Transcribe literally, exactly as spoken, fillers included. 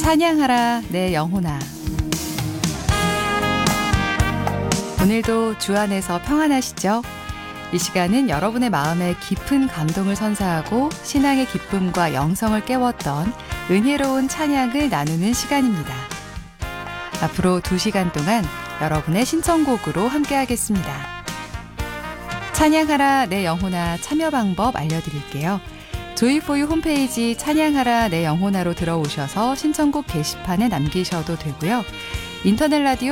찬양하라 내 영혼아. 오늘도 주 안에서 평안하시죠? 이 시간은 여러분의 마음에 깊은 감동을 선사하고 신앙의 기쁨과 영성을 깨웠던 은혜로운 찬양을 나누는 시간입니다. 앞으로 두 시간 동안 여러분의 신청곡으로 함께하겠습니다. 찬양하라 내 영혼아 참여 방법 알려드릴게요. 조이포유 홈페이지 찬양하라 내 영혼아로 들어오셔서 신청곡 게시판에 남기셔도 되고요. 인터넷 라디오